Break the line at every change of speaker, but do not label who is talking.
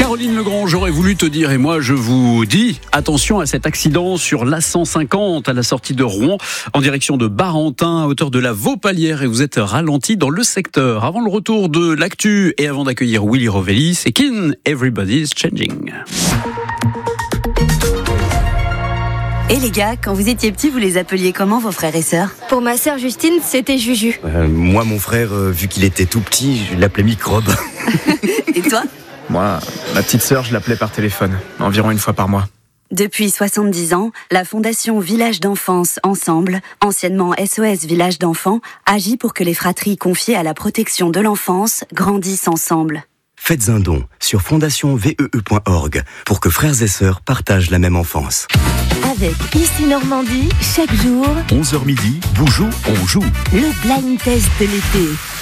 Caroline Legrand, j'aurais voulu te dire, et moi je vous dis, attention à cet accident sur l'A150 à la sortie de Rouen, en direction de Barentin, à hauteur de la Vaupalière, et vous êtes ralenti dans le secteur. Avant le retour de l'actu et avant d'accueillir Willy Rovelli, c'est Kin, Everybody's Changing.
Et les gars, quand vous étiez petits, vous les appeliez comment vos frères et sœurs ?
Pour ma sœur Justine, c'était Juju.
Moi, mon frère, vu qu'il était tout petit, je l'appelais Microbe.
Et toi ?
Moi, ma petite sœur, je l'appelais par téléphone, environ une fois par mois.
Depuis 70 ans, la Fondation Village d'Enfance Ensemble, anciennement SOS Village d'Enfants, agit pour que les fratries confiées à la protection de l'enfance grandissent ensemble.
Faites un don sur fondationvee.org pour que frères et sœurs partagent la même enfance.
Avec Ici Normandie, chaque jour,
11h midi, Boujou, on joue.
le blind test de l'été.